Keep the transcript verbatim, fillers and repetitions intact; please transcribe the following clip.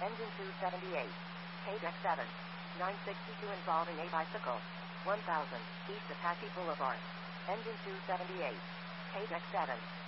Engine two seventy-eight. K D E X seven. nine sixty-two involving a bicycle. one thousand. East Apache Boulevard. Engine two seventy-eight. K D E X seven.